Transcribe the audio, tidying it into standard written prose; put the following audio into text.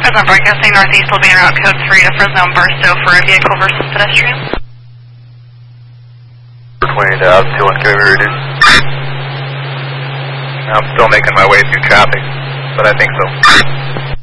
Fresno Broadcasting Northeast will be en route code 3 to Fresno and Barstow for a vehicle versus pedestrian. 20 to out 21, can we be reduced? I'm still making my way through traffic, but I think so.